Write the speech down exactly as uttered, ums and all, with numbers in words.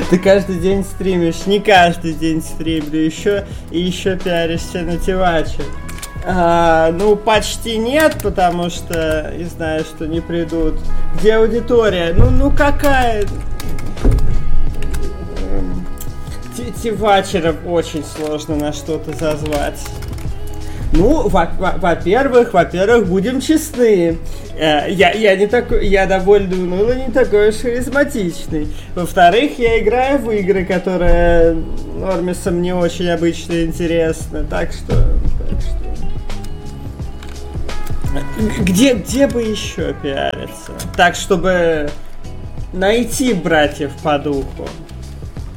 Ты каждый день стримишь, не каждый день стримлю, еще и еще пиаришься на Тиваче. А, ну, почти нет, потому что и знаю, что не придут. Где аудитория? Ну, ну какая... Тивачеров очень сложно на что-то зазвать. Ну, во- во- во-первых, во-первых, будем честны. Я, я не такой, я довольно унылый, не такой уж харизматичный. Во-вторых, я играю в игры, которые нормисам не очень обычно интересны. Так что... Так что... Где, где бы еще пиариться? Так, чтобы найти братьев по духу.